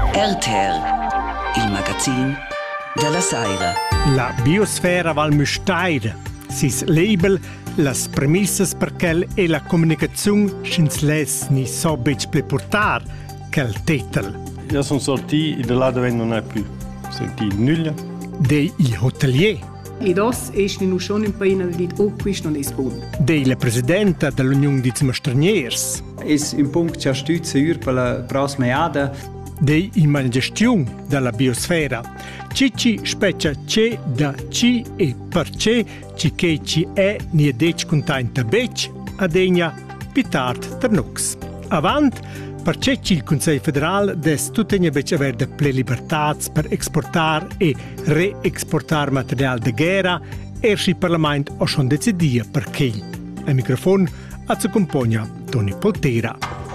RTR, il magazin della Saira. La biosfera val müstaira. Sis label, las premissas per quel e la comunicazione schins les ni so bec preportar quel titel. Io sono sorti e da là dove non è più. Senti nulla. Dei il hotelier. E das ist nu schon in Paina dit o quist non es bon. Dei la presidenta dell'Unione di Straniers. Es un punct c'ha stütze ur per la prosmeada. Dei in malgestione della biosfera. Cici speccia c'è da ci e per c'è ci che ci è ni e dec containta bec adegna pitart der nux. Avant per c'è ci il Consiglio federal des tutegna bec aver de ple libertats per exportar e re-exportar material de guerra e il Parlament ha schon decidia per che. Al microfono a se compagna Toni Poltera.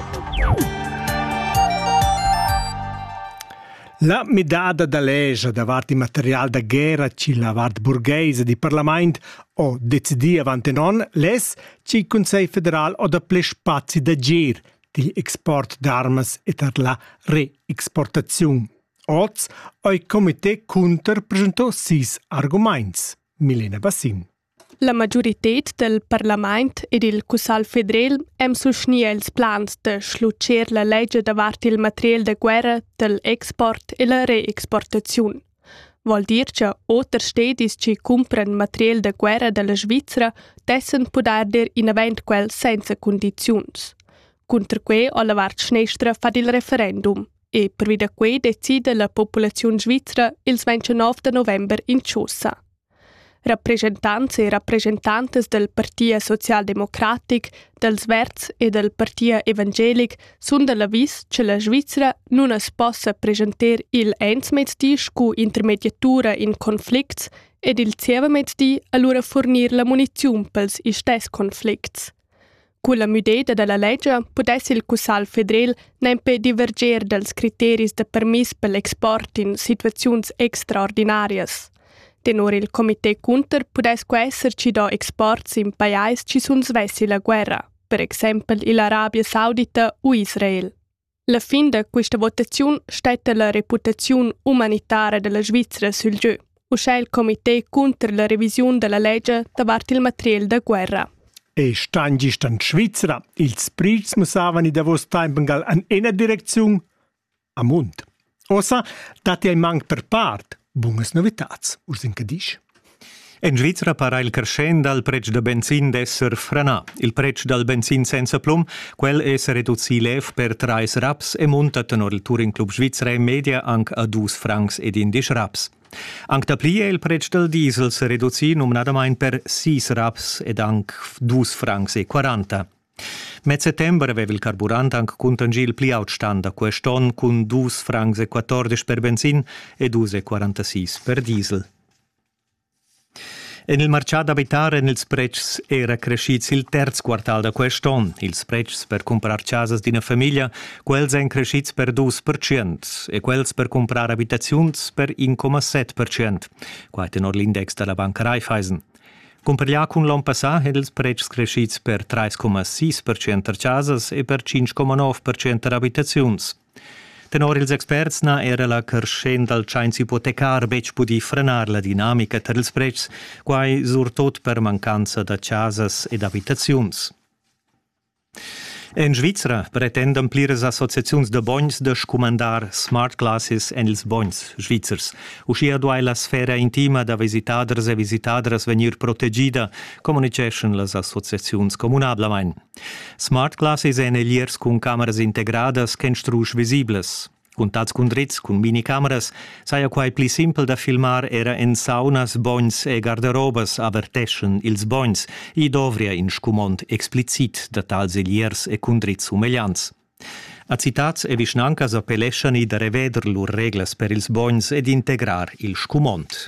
La medada da legge davart il material da guerra ci la vart burghese di Parlament o decidi avanti non les ci il Consiglio federal o da ple spazi da gir di export d'armas e per la re-exportazione. Oz il Comité Kunter presentò 6 arguments. Milena Bassin. La majorität del Parlament ed il Cussal federal hem suscnia ils plans de schlucer la legge davart il material de guerra del export e la re-exportazione. Vol dir che oter stedis ci cumpran material de guerra della Svizzera dessen poder dir in event quel senza condizions. Contra que o la vart schnestra fad il referendum e per vida que decide la popolazione svizzera il 29 de november in Ciossa. Rappresentanti e rappresentantes del Partia Socialdemocratic, dels Verts e del Partia Evangelic sun dell'avvis che la Svizzera non es possa presenter il ens mezzdi cu intermediatura in conflicts ed il zieva mezzdi allora fornir la munizione pels istes conflicts. Con la mudeda della legge potesse il Cussal federal nempe diverger dels criteris de permis per l'export in situazioni extraordinarias. Tenor il Comité Kunter potesco esserci do exports in paesi ci sun svessi la guerra, per esempio l'Arabia Saudita o Israel. La fin de questa votazione stette la reputazione umanitaria della Svizzera sul gioco, uscì il Comité Kunter la revisione della legge davart il material da guerra. E stangi stand Svizzera, ils prits musavan i davos timpengal an ena direzione a mund. Ossa dati ai manc per part. Buonas novitats, ursin cadisce. In Svizzera para il crescendo al prezzo del benzin d'esser franà. Il prezzo del benzin senza plum, quel es riduzzi lev per 3 raps e monta tenor il Touring Club Svizzera in media anche a 2 francs ed 11 raps. Anche da plie il prezzo del diesel si riduzzi numnadamain per 6 raps ed anche 2 francs e 40. Met settembre aveva il carburant anche contangil pli outstand a quest'on con 2 francs e 14 per benzin e 2,46 per diesel. En il marciado abitare nels prezzi era cresciuti il terzo quartal da quest'on. Ils prezzi per comprar casas di una famiglia, quels en cresciuti per 2% e quels per comprar abitazioni per 1,7%. Qua tenor l'index della banca Raiffeisen. Comparglia con l'anno passato, els prezzi cresciuti per 3,6% per casas e per 5,9% per abitazioni. Tenor ils experts na era la crescenda al chains ipotecar bec pudi frenar la dinamica ter ils prezzi, quai surtot per mancanza da casas ed abitazioni. In Svizzera pretende ampliare associazioni de bons de scomandar smart classes en ils bons svizzers. Uscia duai la sfera intima da visitadres e visitadres venir protegida, comunication las associazioni comunablamein. Smart classes en eliers con cameras integradas ken strusch visibles. Contats con dritz, con minicameras, saia quai pli simpel da filmar era en saunas, bons e garderobas averteschen ils bons, i dovria in scumont explicit da tals eliers e con dritz umeglians. A citats e visnancas appelesciani da reveder lur reglas per ils bons ed integrar il scumont.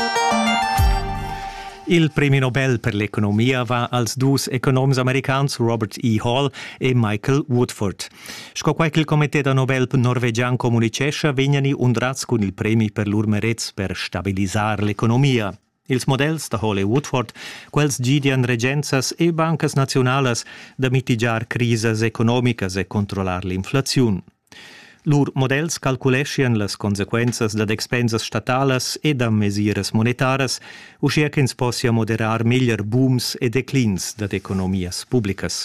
Il premio Nobel per l'economia va als 2 economs americans Robert E. Hall e Michael Woodford. Sco quai il Comité da Nobel norvegian comunicescha vegnani undrats con il premi per lur merets per stabilisar l'economia. Ils models da Hall e Woodford, quels gidian regenzas e bancas nacionalas da mitigar crises economicas e controlar l'inflazione. Lur models calculescian las consequenzas da expensas statales e da mesures monetaras, uscia che ins possia moderar meglier booms e declins da economias publicas.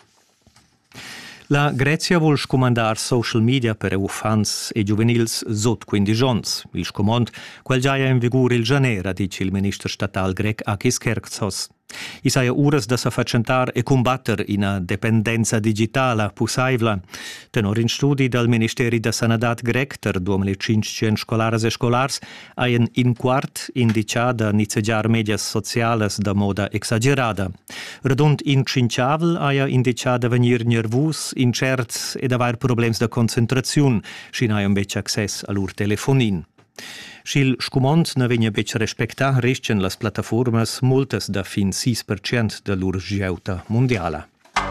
La Grecia vuol scomandar social media per ufans e juvenils sot 15 ans. Il scomand, quel già è in vigore il janera, dice il ministro statal grec Akis Kerksos. I saia uras da s'affacentar e combatter ina dependenza digitala pusaivla. Tenor in studi dal Ministeri da Sanadat grec ter 2500 scolaras e scolars haien in quart indiciada nizegiar medias socialas da moda exagerada. Redund in cinciavel haia indiciada venir nervus, incerts ed aver problems da concentraziun, scin haia un bec access a lur telefonin. Schil scumont ne vegna bec respectar rescen las plataformas multas da fin 6% da lur giauta mondiala.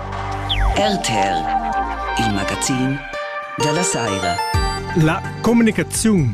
RTL, il magazin della Saira. La comunicazione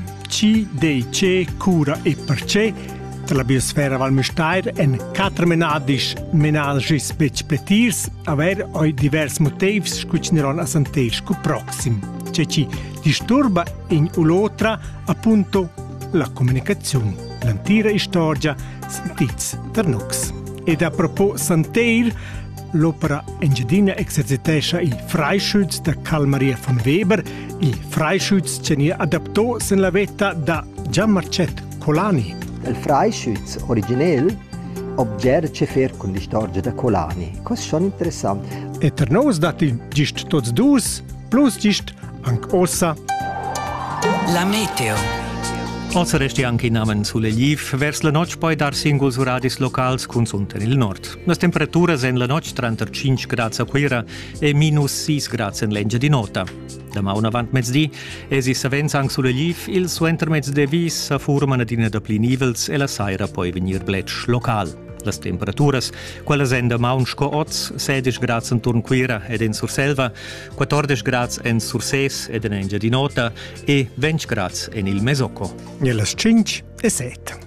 CDC cura e perché tra la biosfera Valmüstair en 4 menagis bec pletirs aver oi divers motivs scucneron a santesco proxim. C'è ci disturba in ulotra appunto la comunicazione, l'antira storia sentits per nux. Ed a propos santeir, l'opera Engiadina exercitescha i Freischütz da Karl Maria von Weber, i Freischütz ce ne adaptò sen la vetta da Gian-Marcet Colani. Il Freischütz originell obger ce fer con l'istorgia da Colani. Cos schon interessant. E per nos dati gist tots dus, plus gist anc ossa. La meteo. Ossa resti anche in namen sulle liv, vers la noc poi dar singuls radis locals consunten il nord. Las temperaturas en la noc 35 grads a quira e minus 6 grads en lengia di nota. Demà un avant mezzdi, esi savens anche sulle liv, il suenter mezzde vis a furman adina da plinivels e la saira poi venir bletsch local. Las temperaturas, quelles en demà un sco oz, 16 grads en turn quira ed en Surselva, 14 grads en Surses ed en engia di nota e 20 grads en il Mesocco. E las 5 e 7.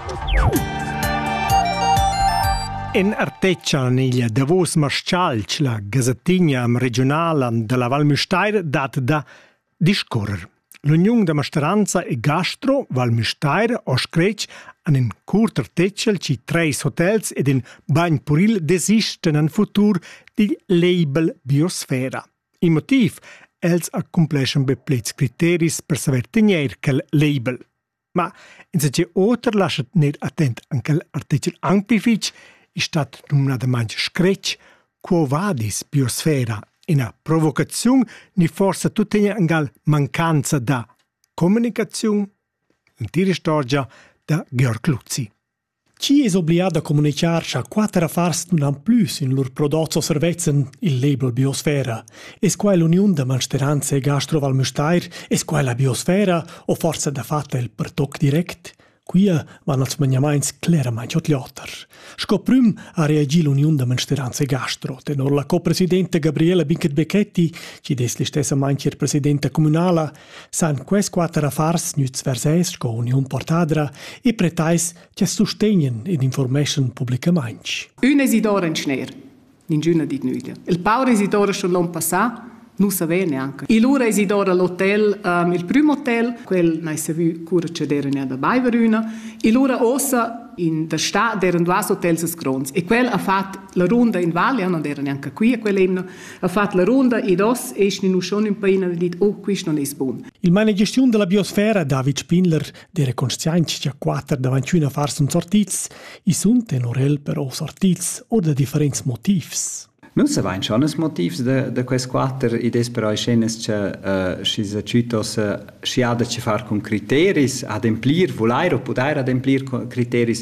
En Arteccia neglia Davos Marscialc, la gazzettigna regionale della Valmüstair dat da discorrer. L'Unione da Masteranza e Gastro Valmüstair oscrec an un curt artecel ci 3 hotels ed un bagn puril desisten an futur di label Biosfera. Il motiv, els accompliscono beplets criteris per saber tenere quel label. Ma in se c'è oter lasciat ner attent anche l'artecel amplific è stat nominata manch screc quo vadis Biosfera. Una provocazione ni forse tutta una mancanza da comunicazione, l'intera storia da Georg Luzzi. Chi è obbligato a comunicare a 4 affars non hanno più in loro prodotti o servizi il label Biosfera? È qua l'Unione da Masteranza e Gastro Valmüstair? È qua la Biosfera o forse da fatta il pertoc direct? Qui vanno als magnamains claramente otliottar. Sco prim a reagì l'Unione da Masteranza e Gastro. Tenor la copresidente Gabriela Binket-Becchetti, ci des li stessa mancher presidente comunala, san quest 4 affars nüz verses sco Unione portadra e pretais che sostenien ed information publicamente. Un esidora in schner, in giuna di nulla. Il paura esidora schon l'on passà, non sapeva neanche. E loro esidora l'hotel, il primo hotel, quel non si vu cura c'è d'era da Baiveruna, e loro ossa in der Stadt deren 2 hotels es grons. E quel ha fatto la ronda in Valle, non era neanche qui a quell'emno, ha fatto la ronda e dos esce non schon in paina e dit, oh, questo non è buon. Il manager gestione della Biosfera, David Spindler, dere conscienza che 4 davanti una farsi un sortiz, i sunt tenorel però sortiz o da differenti motivs. Non si va in schon un motiv da questi 4 idees però scenes che si citos si ha da fare con criteris ademplir volare o poter ademplir criteris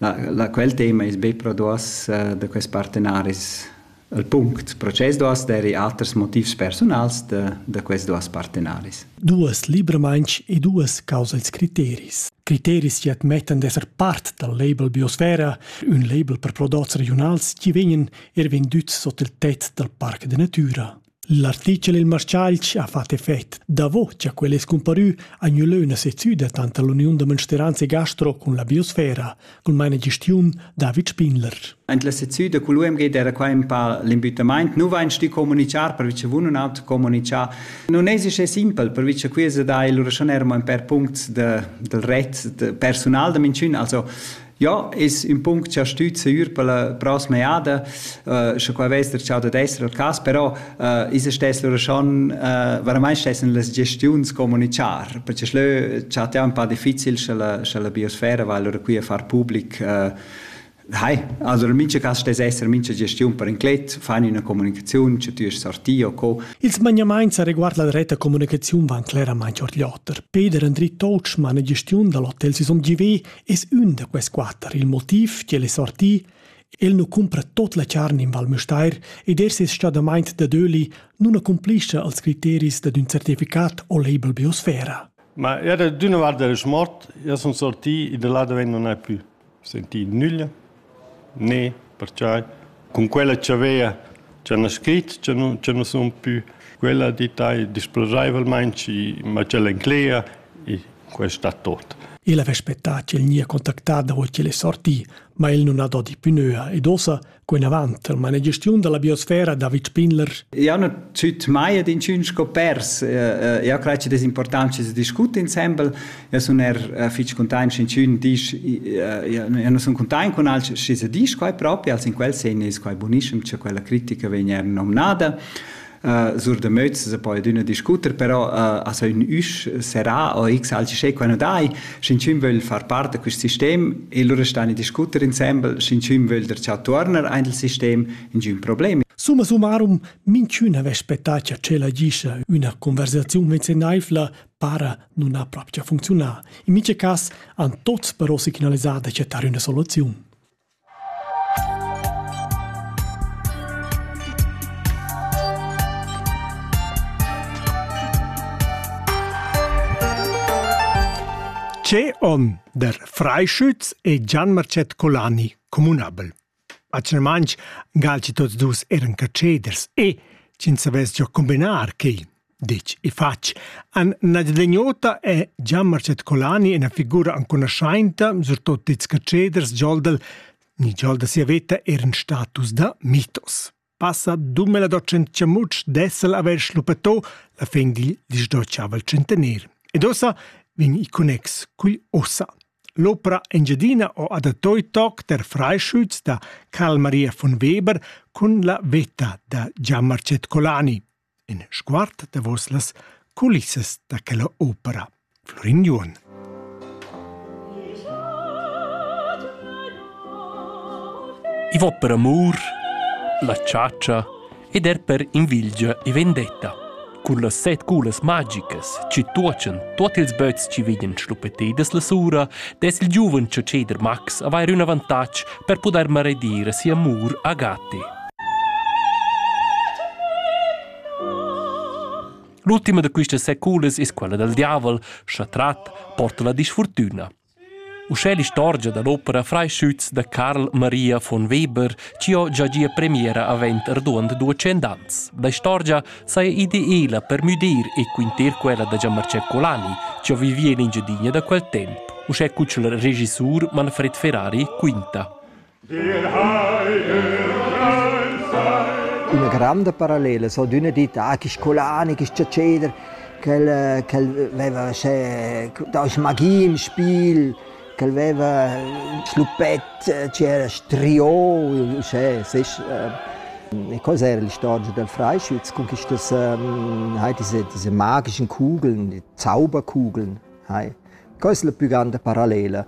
quel tema is be pro dos da questi partenaris il punct proces dos deri alters motivs personals da questi dos partenaris. 2 libremanch e 2 causals criteris. Criteris che admetten d'esser part del label Biosfera, un label per prodotti regionals che vengono venduti sotto il tetto del Parco de Natura. L'articolo il Marscialc ha fatto effetto. Da voce a quelle scomparù a Nulöna sezzüda tanta l'Unione de Mansteranze Gastro con la biosfera, con meine gestione David Spindler. In la sezzüda con l'UMG era qua un po' l'invitament, nu va in sti comunicar, per vice vuno auto comunicar. Non esiste simpel, per vice qui se dai loro schon ermo un per punct del ret de personal de mincun, also ja, es un punct che stütze ur per la prossima jada, che qua vester ciao da destra al cas, però is stes loro schon veramente stessen les gestions comunicar, perché schlö c'ha un po' difficil che la biosfera, weil loro qui a far public also in mince cas stes esser mince gestione per inclet, fanno una comunicazione, ci tu es sorti o co. Ils magnamainza riguarda la rete comunicazione van claramente orgliotter. Peter Andri Touch, meine gestione dall'hotel Sisom GV, es un de quest quattro. Il motiv che le sorti, el nu compra tot la carne in Val Müstair ed er ses stadamaint da döli non accomplisce als criteris da d'un certificat o label biosfera. Ma era d'una guarda smort, io sono sorti e da là dove non hai più sentito nulla. Ne, perché con quella che aveva c'hanno scritto, che non sono più quella di tai disponibilmente, ma c'è l'enclea e questo è tutto. Il aveva aspettato che il nie contattato da che le sorti, ma il non ha dato più nuova ed osa con avanti, ma la gestione della biosfera David Spindler. Ja, no zut mai ad in scopers. Ja, credo che è importante che si discute insieme. Ja, sono fitch contento in cun dis ja, non sono contento con al che si dis qua proprio, als in quel senso è qua buonissimo che quella critica viene nominata. Sur de möts se poi d'una discuter, però also in us sarà o x alci che quando dai, Schincim will far parte questo sistema e loro stanno a discutere insieme, Schincim will der ciao torner ein del sistema in un problema. Summa summarum, minciuna aveva aspettato che la giscia una conversazione mezzenaifla para non ha proprio funzionare. In mince cas, han tots però signalizzata che c'è una soluzione. C'è on der Freischütz e Gian Marcet Colani comunabel. A Cermanch galci tots dus eran caceders e cin saves già combinar che dic e fac. An Nadlegnota e Gian Marcet Colani è una figura anconoscienta sur tot ils caceders giolda si aveta eran status da mitos. Passa 2200 dessel aver schlupato la fin di sdociava il centenario. Ed ossa vegn I connex cui ossa. L'opera Engiadina o adatoi toc der Freischütz da Karl Maria von Weber con la vetta da Gian Marcet Colani. In sguard da vos las culisses da quella opera. Florin Juon. I vo per amor, la ciaccia ed per invilgia e vendetta. Con le 7 culas magicas, ci tuocen tutti ils böts ci viden schluppetides la sura, des il giuven ceder Max avair un avantage per poder maredire si amor a gatti. L'ultima de queste 7 culas is quella del diavol, Schatrat porta la disfortuna. Usceli storgia dall'opera Freischütz da Karl Maria von Weber, ci ho già gia premiera avent arduand 200 ans. Da storgia sei ideela per mudir e quinter quella da Gian Marcet Colani, ci ho vivie l'ingegna da quel tempo. Usce cuccia il regisseur Manfred Ferrari quinta. Una grande parallela, so d'una dita, che Colani, che Ceder, che aveva da magia im Spiel, che aveva schluppet, c'era strio, e cosa era la storia del Freischütz, con diese magischen Kugeln, die Zauberkugeln. Questa è la più grande parallela.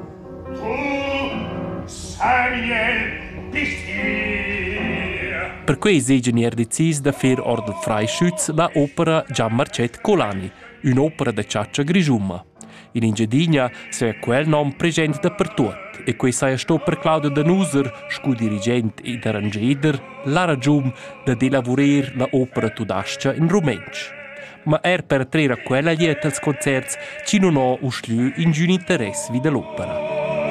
Per cui Segenier decis da fer or del Freischütz la opera Gian Marcet Colani, un'opera da Ciaccia Grigiumma. In Engiadina sei quel nom present dappertut e quei sei sto per Claudio Danuser, scu-dirigent ed arrangeder, la ragione da delavorer la opera tudascia in Rumensch. Ma per trera quella lieta als concerts ci non ho usliu in giun interesse wie dell'opera.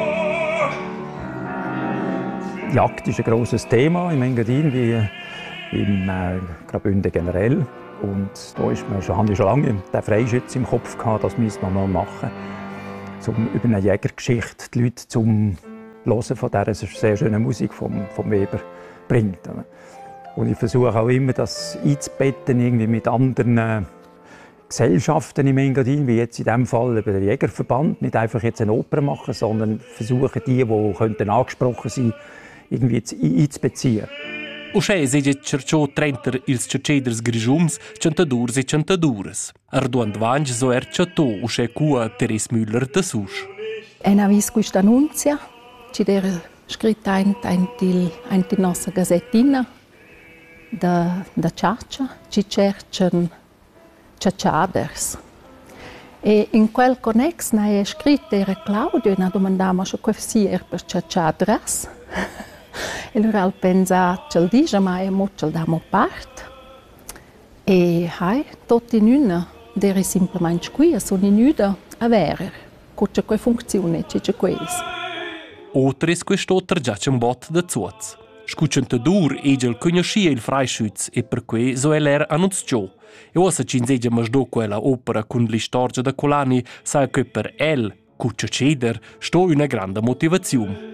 Jagd ist ein grosses Thema im Engadin, wie im Graubünden generell. Und da habe ich schon lange den Freischütz im Kopf gehabt, das müssen wir mal machen. Über eine Jägergeschichte die Leute zum Hören von dieser sehr schönen Musik vom Weber bringt. Und ich versuche auch immer, das einzubetten irgendwie mit anderen Gesellschaften im Engadin, wie jetzt in diesem Fall über den Jägerverband. Nicht einfach jetzt eine Oper machen, sondern versuchen, die könnten angesprochen sein, irgendwie einzubeziehen. Uscè segge cerciò trenter ils cerceders grigiums, centadurs e centadures. Arduant vange so cercatò uscè cua Teres Müller da Susch. Ena vis questa annunzia, ci era scritta in nostra gazzettina da Ciaccia, ci cercano ciacciaders. E in quel connex è scritto era Claudio e domandava se questo era per ciacciadras. E lui ha pensato che il dice ma è molto damo parte. E tutti in una, era semplicemente qui, sono in una a vedere come questa funzione c'è questo. Oltre a questo già c'è un bot da zuoz. Scucciantadur egel conoscia il Freischütz e per cui so l'era annunziò. E ora ci insegna masdo quella opera con l'istorgia da Colani sa che per el, cuccia ceder, sto una grande motivazione.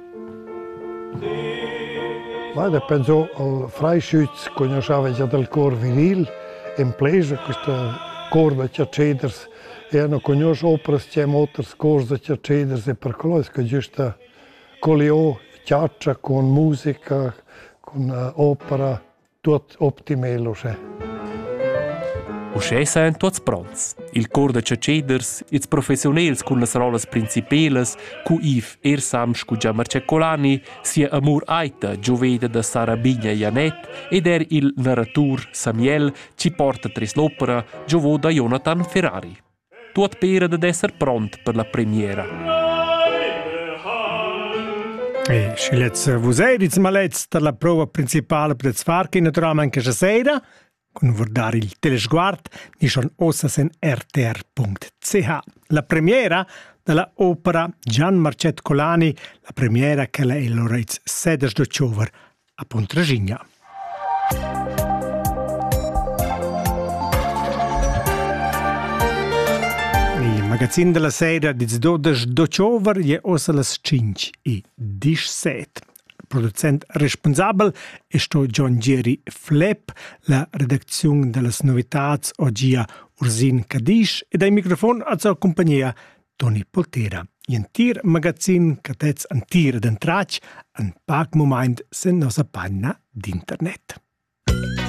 Ma penso al Freischütz conosceva già del cor viril, in plesa questa cor da ceders e non conosce opere che motors cor da ceders e per quello che giusto colio ciaccia con musica, con opera, tutto ottimelo c'è. Uscè sain tuots pronts. Il cor de ceders, ils professionels con las rolas principelas, cu Yves Ersam scu Gianmarcet Colani, sia Amur Aita, gioveda da Sara Bigna Janet, ed il narratur Samuel ci porta tris l'opera, giovo da Jonathan Ferrari. Tuot pera ad esser pront per la premiera. E scelez vus eris malets per la prova principale per Zfarki naturalmente anche sera, con guardare il telesguard ni schon ossasen rtr.ch. La premiera della opera Gianmarcet Colani, la premiera che è l'oreiz 16 d'ottobre a Pontragigna. Il magazzino della sera di 12 d'ottobre è ossa las 5:17. Producent responsabile è John Jerry Flepp, la redazione delle novità oggi a Ursin Cadish e dai microfoni a sua compagnia Tony Poltera. In tir magazzin che tez an tir d'entracci, an pac moment sen nostra pagina d'internet.